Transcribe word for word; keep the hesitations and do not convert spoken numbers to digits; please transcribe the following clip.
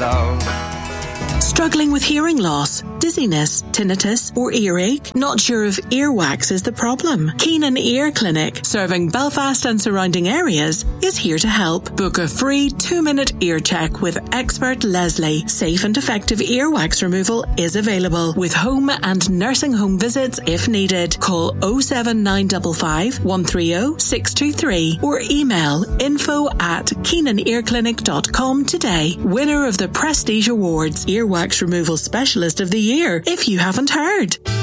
love. Struggling with hearing loss, dizziness, tinnitus, or earache? Not sure if earwax is the problem? Keenan Ear Clinic, serving Belfast and surrounding areas, is here to help. Book a free two-minute ear check with expert Leslie. Safe and effective earwax removal is available, with home and nursing home visits if needed. Call oh seven nine five five, one three oh, six two three or email info at keenan ear clinic dot com today. Winner of the Prestige Awards, Earwax Removal Specialist of the Year, if you haven't heard.